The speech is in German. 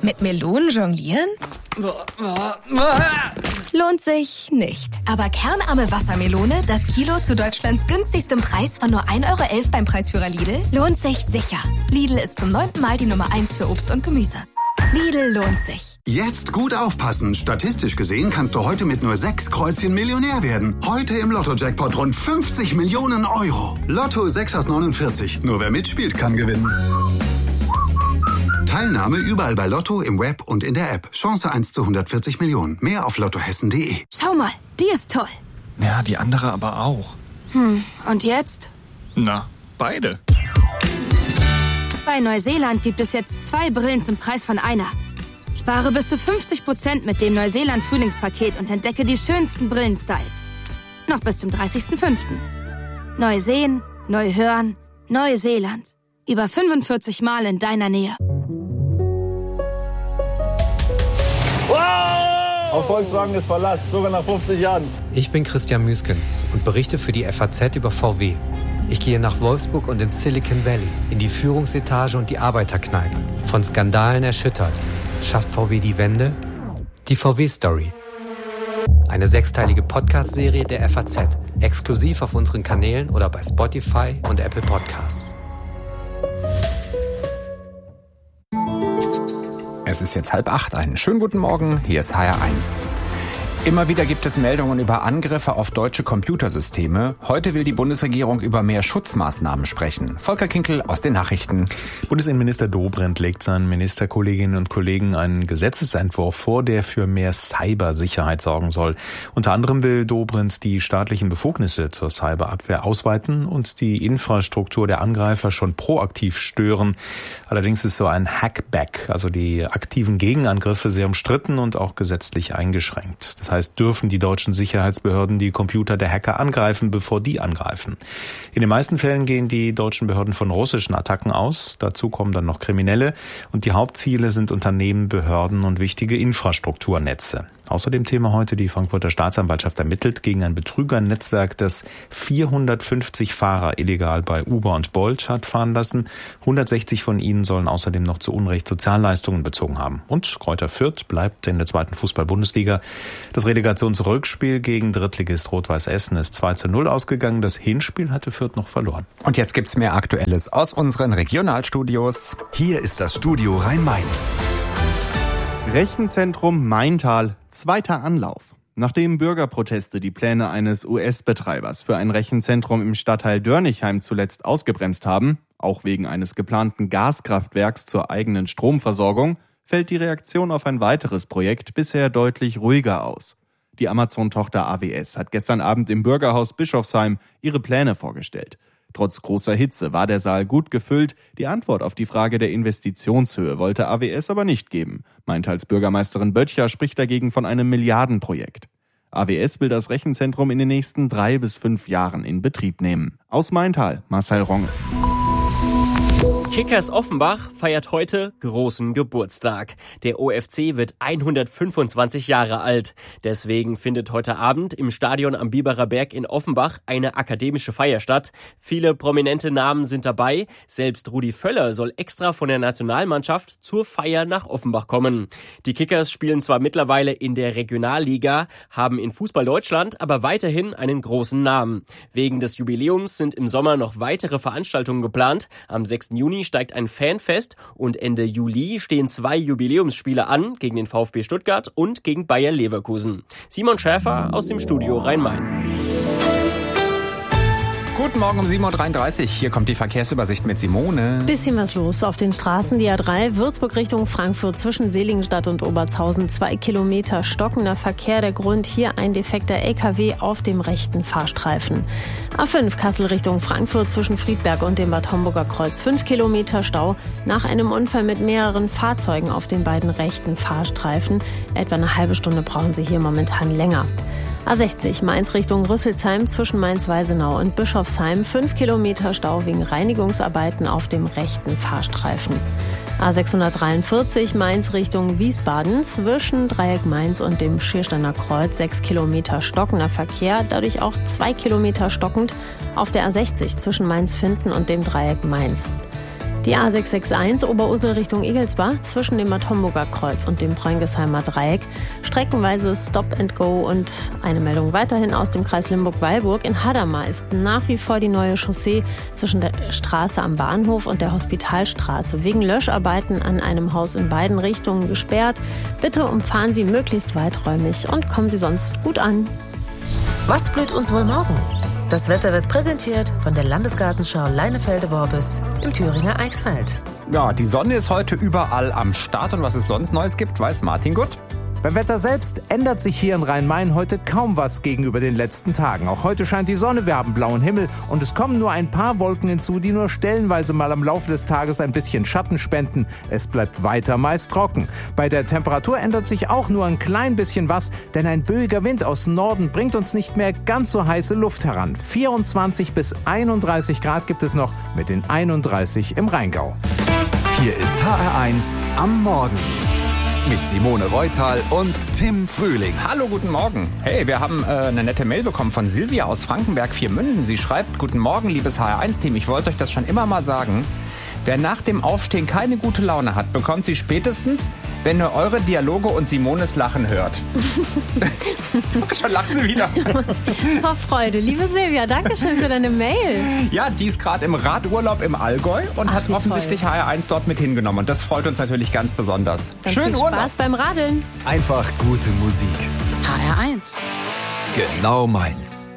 Mit Melonen jonglieren? Lohnt sich nicht. Aber kernarme Wassermelone, das Kilo zu Deutschlands günstigstem Preis von nur 1,11 € beim Preisführer Lidl, lohnt sich sicher. Lidl ist zum 9. Mal die Nummer 1 für Obst und Gemüse. Lidl lohnt sich. Jetzt gut aufpassen. Statistisch gesehen kannst du heute mit nur 6 Kreuzchen Millionär werden. Heute im Lotto-Jackpot rund 50 Millionen €. Lotto 6 aus 49. Nur wer mitspielt, kann gewinnen. Teilnahme überall bei Lotto, im Web und in der App. Chance 1 zu 140 Millionen. Mehr auf lottohessen.de. Schau mal, die ist toll. Ja, die andere aber auch. Und jetzt? Na, beide. Bei Neuseeland gibt es jetzt 2 Brillen zum Preis von einer. Spare bis zu 50% mit dem Neuseeland-Frühlingspaket und entdecke die schönsten Brillenstyles. Noch bis zum 30.05. Neu sehen, neu hören, Neuseeland. Über 45 Mal in deiner Nähe. Auf Volkswagen ist Verlass, sogar nach 50 Jahren. Ich bin Christian Müskens und berichte für die FAZ über VW. Ich gehe nach Wolfsburg und ins Silicon Valley, in die Führungsetage und die Arbeiterkneipe. Von Skandalen erschüttert. Schafft VW die Wende? Die VW-Story. Eine 6-teilige Podcast-Serie der FAZ. Exklusiv auf unseren Kanälen oder bei Spotify und Apple Podcasts. Es ist jetzt 7:30. Einen schönen guten Morgen, hier ist HR1. Immer wieder gibt es Meldungen über Angriffe auf deutsche Computersysteme. Heute will die Bundesregierung über mehr Schutzmaßnahmen sprechen. Volker Kinkel aus den Nachrichten. Bundesinnenminister Dobrindt legt seinen Ministerkolleginnen und Kollegen einen Gesetzesentwurf vor, der für mehr Cybersicherheit sorgen soll. Unter anderem will Dobrindt die staatlichen Befugnisse zur Cyberabwehr ausweiten und die Infrastruktur der Angreifer schon proaktiv stören. Allerdings ist so ein Hackback, also die aktiven Gegenangriffe, sehr umstritten und auch gesetzlich eingeschränkt. Das heißt, dürfen die deutschen Sicherheitsbehörden die Computer der Hacker angreifen, bevor die angreifen. In den meisten Fällen gehen die deutschen Behörden von russischen Attacken aus. Dazu kommen dann noch Kriminelle. Und die Hauptziele sind Unternehmen, Behörden und wichtige Infrastrukturnetze. Außerdem Thema heute: Die Frankfurter Staatsanwaltschaft ermittelt gegen ein Betrügernetzwerk, das 450 Fahrer illegal bei Uber und Bolt hat fahren lassen. 160 von ihnen sollen außerdem noch zu Unrecht Sozialleistungen bezogen haben. Und Greuther Fürth bleibt in der 2. Fußball-Bundesliga. Das Relegationsrückspiel gegen Drittligist Rot-Weiß Essen ist 2:0 ausgegangen. Das Hinspiel hatte Fürth noch verloren. Und jetzt gibt's mehr Aktuelles aus unseren Regionalstudios. Hier ist das Studio Rhein-Main. Rechenzentrum Maintal, 2. Anlauf. Nachdem Bürgerproteste die Pläne eines US-Betreibers für ein Rechenzentrum im Stadtteil Dörnigheim zuletzt ausgebremst haben, auch wegen eines geplanten Gaskraftwerks zur eigenen Stromversorgung, fällt die Reaktion auf ein weiteres Projekt bisher deutlich ruhiger aus. Die Amazon-Tochter AWS hat gestern Abend im Bürgerhaus Bischofsheim ihre Pläne vorgestellt. Trotz großer Hitze war der Saal gut gefüllt. Die Antwort auf die Frage der Investitionshöhe wollte AWS aber nicht geben. Maintals Bürgermeisterin Böttcher spricht dagegen von einem Milliardenprojekt. AWS will das Rechenzentrum in den nächsten 3 bis 5 Jahren in Betrieb nehmen. Aus Maintal, Marcel Ronge. Kickers Offenbach feiert heute großen Geburtstag. Der OFC wird 125 Jahre alt. Deswegen findet heute Abend im Stadion am Biberer Berg in Offenbach eine akademische Feier statt. Viele prominente Namen sind dabei. Selbst Rudi Völler soll extra von der Nationalmannschaft zur Feier nach Offenbach kommen. Die Kickers spielen zwar mittlerweile in der Regionalliga, haben in Fußball Deutschland aber weiterhin einen großen Namen. Wegen des Jubiläums sind im Sommer noch weitere Veranstaltungen geplant. Am 6. Juni steigt ein Fanfest und Ende Juli stehen 2 Jubiläumsspiele an, gegen den VfB Stuttgart und gegen Bayer Leverkusen. Simon Schäfer aus dem Studio Rhein-Main. Guten Morgen um 7:33 Uhr. Hier kommt die Verkehrsübersicht mit Simone. Bisschen was los auf den Straßen. Die A3 Würzburg Richtung Frankfurt zwischen Seligenstadt und Obertshausen. 2 Kilometer stockender Verkehr. Der Grund hier ein defekter LKW auf dem rechten Fahrstreifen. A5 Kassel Richtung Frankfurt zwischen Friedberg und dem Bad Homburger Kreuz. 5 Kilometer Stau nach einem Unfall mit mehreren Fahrzeugen auf den beiden rechten Fahrstreifen. Etwa eine halbe Stunde brauchen Sie hier momentan länger. A60 Mainz Richtung Rüsselsheim zwischen Mainz-Weisenau und Bischofsheim. 5 Kilometer Stau wegen Reinigungsarbeiten auf dem rechten Fahrstreifen. A643 Mainz Richtung Wiesbaden zwischen Dreieck Mainz und dem Schiersteiner Kreuz. 6 Kilometer stockender Verkehr, dadurch auch 2 Kilometer stockend auf der A60 zwischen Mainz-Finden und dem Dreieck Mainz. Die A661 Oberursel Richtung Egelsbach zwischen dem Bad Homburger Kreuz und dem Preungesheimer Dreieck. Streckenweise Stop and Go und eine Meldung weiterhin aus dem Kreis Limburg-Weilburg. In Hadamar ist nach wie vor die neue Chaussee zwischen der Straße am Bahnhof und der Hospitalstraße wegen Löscharbeiten an einem Haus in beiden Richtungen gesperrt. Bitte umfahren Sie möglichst weiträumig und kommen Sie sonst gut an. Was blüht uns wohl morgen? Das Wetter wird präsentiert von der Landesgartenschau Leinefelde-Worbis im Thüringer Eichsfeld. Ja, die Sonne ist heute überall am Start und was es sonst Neues gibt, weiß Martin gut. Beim Wetter selbst ändert sich hier in Rhein-Main heute kaum was gegenüber den letzten Tagen. Auch heute scheint die Sonne, wir haben blauen Himmel und es kommen nur ein paar Wolken hinzu, die nur stellenweise mal am Laufe des Tages ein bisschen Schatten spenden. Es bleibt weiter meist trocken. Bei der Temperatur ändert sich auch nur ein klein bisschen was, denn ein böiger Wind aus Norden bringt uns nicht mehr ganz so heiße Luft heran. 24 bis 31 Grad gibt es noch mit den 31 im Rheingau. Hier ist HR1 am Morgen. Mit Simone Reutal und Tim Frühling. Hallo, guten Morgen. Hey, wir haben eine nette Mail bekommen von Silvia aus Frankenberg-Viermünden. Sie schreibt, guten Morgen, liebes HR1-Team. Ich wollte euch das schon immer mal sagen. Wer nach dem Aufstehen keine gute Laune hat, bekommt sie spätestens, wenn ihr eure Dialoge und Simones Lachen hört. Schon lacht sie wieder. Vor Freude. Liebe Silvia, danke schön für deine Mail. Ja, die ist gerade im Radurlaub im Allgäu und hat offensichtlich toll. HR1 dort mit hingenommen. Und das freut uns natürlich ganz besonders. Dann schönen Urlaub. Spaß beim Radeln. Einfach gute Musik. HR1. Genau meins.